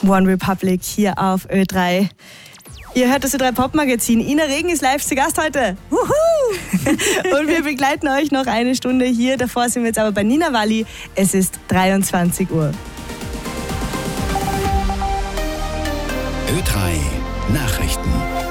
One Republic hier auf Ö3. Ihr hört das Ö3 Pop-Magazin. Ina Regen ist live zu Gast heute. Und wir begleiten euch noch eine Stunde hier. Davor sind wir jetzt aber bei Nina Walli. Es ist 23 Uhr. Ö3 Nachrichten.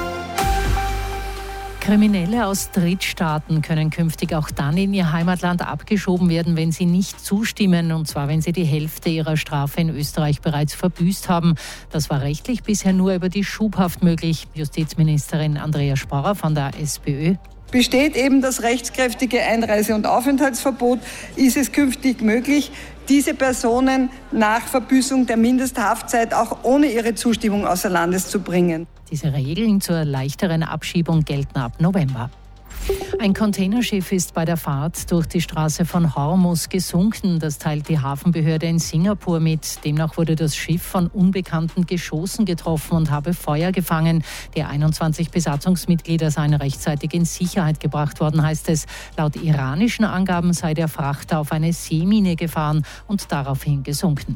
Kriminelle aus Drittstaaten können künftig auch dann in ihr Heimatland abgeschoben werden, wenn sie nicht zustimmen, und zwar wenn sie die Hälfte ihrer Strafe in Österreich bereits verbüßt haben. Das war rechtlich bisher nur über die Schubhaft möglich. Justizministerin Andrea Sporrer von der SPÖ. Besteht eben das rechtskräftige Einreise- und Aufenthaltsverbot, ist es künftig möglich, diese Personen nach Verbüßung der Mindesthaftzeit auch ohne ihre Zustimmung außer Landes zu bringen. Diese Regeln zur leichteren Abschiebung gelten ab November. Ein Containerschiff ist bei der Fahrt durch die Straße von Hormuz gesunken. Das teilt die Hafenbehörde in Singapur mit. Demnach wurde das Schiff von unbekannten Geschossen getroffen und habe Feuer gefangen. Die 21 Besatzungsmitglieder seien rechtzeitig in Sicherheit gebracht worden, heißt es. Laut iranischen Angaben sei der Frachter auf eine Seemine gefahren und daraufhin gesunken.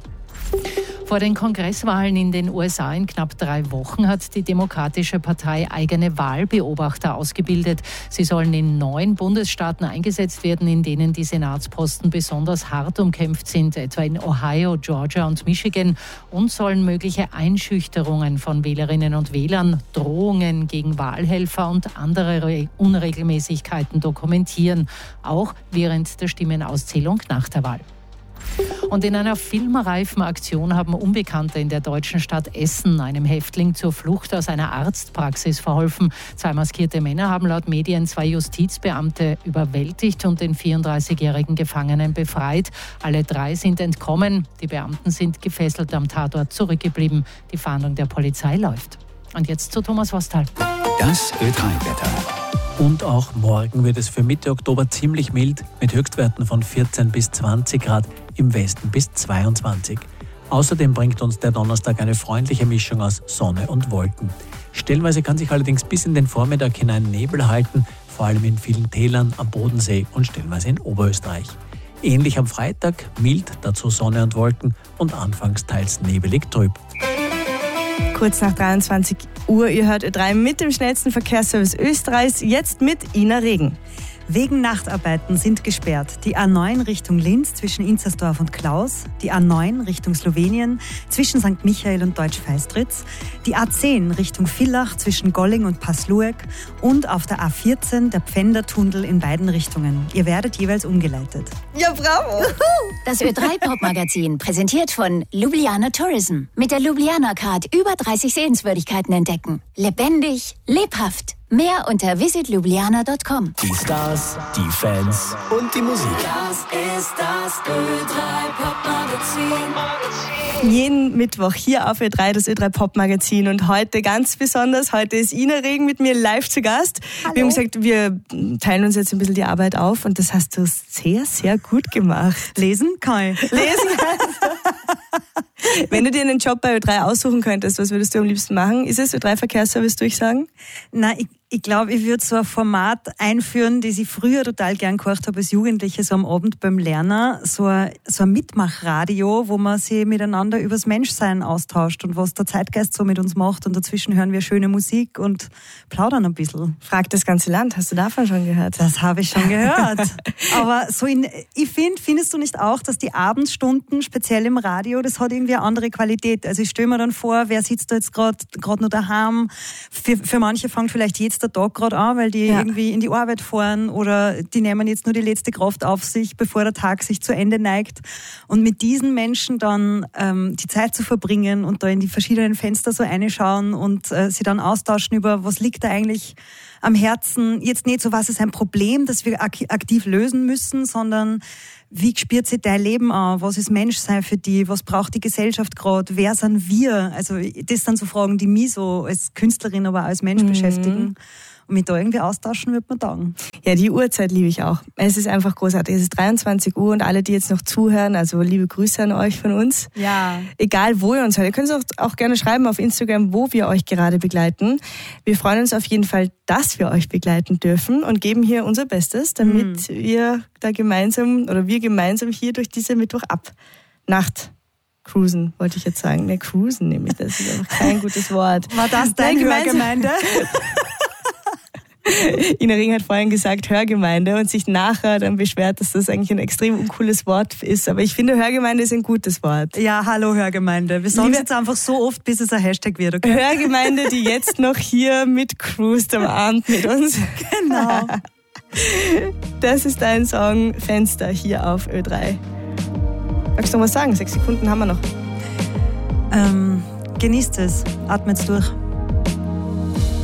Vor den Kongresswahlen in den USA in knapp 3 Wochen hat die Demokratische Partei eigene Wahlbeobachter ausgebildet. Sie sollen in 9 Bundesstaaten eingesetzt werden, in denen die Senatsposten besonders hart umkämpft sind, etwa in Ohio, Georgia und Michigan, und sollen mögliche Einschüchterungen von Wählerinnen und Wählern, Drohungen gegen Wahlhelfer und andere Unregelmäßigkeiten dokumentieren, auch während der Stimmenauszählung nach der Wahl. Und in einer filmreifen Aktion haben Unbekannte in der deutschen Stadt Essen einem Häftling zur Flucht aus einer Arztpraxis verholfen. 2 maskierte Männer haben laut Medien 2 Justizbeamte überwältigt und den 34-jährigen Gefangenen befreit. Alle 3 sind entkommen. Die Beamten sind gefesselt am Tatort zurückgeblieben. Die Fahndung der Polizei läuft. Und jetzt zu Thomas Wostal. Das Ö3-Wetter. Und auch morgen wird es für Mitte Oktober ziemlich mild mit Höchstwerten von 14 bis 20 Grad, im Westen bis 22. Außerdem bringt uns der Donnerstag eine freundliche Mischung aus Sonne und Wolken. Stellenweise kann sich allerdings bis in den Vormittag hinein Nebel halten, vor allem in vielen Tälern, am Bodensee und stellenweise in Oberösterreich. Ähnlich am Freitag, mild, dazu Sonne und Wolken und anfangs teils nebelig trüb. Kurz nach 23 Uhr, ihr hört Ö3 mit dem schnellsten Verkehrsservice Österreichs, jetzt mit Ina Regen. Wegen Nachtarbeiten sind gesperrt die A9 Richtung Linz zwischen Inzersdorf und Klaus, die A9 Richtung Slowenien zwischen St. Michael und Deutsch-Feistritz, die A10 Richtung Villach zwischen Golling und Passlueck und auf der A14 der Pfändertunnel in beiden Richtungen. Ihr werdet jeweils umgeleitet. Ja, bravo! Das Ö3 Pop-Magazin präsentiert von Ljubljana Tourism. Mit der Ljubljana Card über 30 Sehenswürdigkeiten entdecken. Lebendig, lebhaft. Mehr unter visitljubljana.com. Die Stars, die Fans und die Musik. Das ist das Ö3 Pop-Magazin. Jeden Mittwoch hier auf Ö3, das Ö3 Pop-Magazin. Und heute ganz besonders, heute ist Ina Regen mit mir live zu Gast. Hallo. Wir haben gesagt, wir teilen uns jetzt ein bisschen die Arbeit auf und das hast du sehr, sehr gut gemacht. Lesen kann ich. Lesen kannst du. Wenn du dir einen Job bei Ö3 aussuchen könntest, was würdest du am liebsten machen? Ist es Ö3 Verkehrsservice durchsagen? Nein, ich glaube, ich würde so ein Format einführen, das ich früher total gern gehört habe als Jugendliche, so am Abend beim Lernen, so ein Mitmachradio, wo man sich miteinander übers Menschsein austauscht und was der Zeitgeist so mit uns macht, und dazwischen hören wir schöne Musik und plaudern ein bisschen. Frag das ganze Land, hast du davon schon gehört? Das habe ich schon gehört. Aber so findest du nicht auch, dass die Abendstunden, speziell im Radio, das hat irgendwie eine andere Qualität? Also ich stelle mir dann vor, wer sitzt da jetzt gerade noch daheim? Für manche fängt vielleicht jetzt der Tag gerade an, weil die irgendwie in die Arbeit fahren oder die nehmen jetzt nur die letzte Kraft auf sich, bevor der Tag sich zu Ende neigt. Und mit diesen Menschen dann die Zeit zu verbringen und da in die verschiedenen Fenster so reinschauen und sie dann austauschen über, was liegt da eigentlich am Herzen. Jetzt nicht so, was ist ein Problem, das wir aktiv lösen müssen, sondern wie spürt sich dein Leben an? Was ist Menschsein für dich? Was braucht die Gesellschaft gerade? Wer sind wir? Also das sind so Fragen, die mich so als Künstlerin, aber auch als Mensch beschäftigen. Und mich da irgendwie austauschen, würde man sagen. Ja, die Uhrzeit liebe ich auch. Es ist einfach großartig. Es ist 23 Uhr und alle, die jetzt noch zuhören, also liebe Grüße an euch von uns. Ja. Egal, wo ihr uns hört. Ihr könnt es auch gerne schreiben auf Instagram, wo wir euch gerade begleiten. Wir freuen uns auf jeden Fall, dass wir euch begleiten dürfen und geben hier unser Bestes, damit wir da gemeinsam oder wir gemeinsam hier durch diese Mittwochabnacht Cruisen, wollte ich jetzt sagen. Ne, cruisen nämlich, das ist einfach kein gutes Wort. War das deine Hörgemeinde? Ina Ring hat vorhin gesagt Hörgemeinde und sich nachher dann beschwert, dass das eigentlich ein extrem uncooles Wort ist. Aber ich finde, Hörgemeinde ist ein gutes Wort. Ja, hallo Hörgemeinde. Wir sagen es jetzt einfach so oft, bis es ein Hashtag wird, okay? Hörgemeinde, die jetzt noch hier mitcruist am Abend mit uns. Genau. Das ist dein Song Fenster hier auf Ö3. Magst du noch was sagen? 6 Sekunden haben wir noch. Genießt es. Atmet's durch.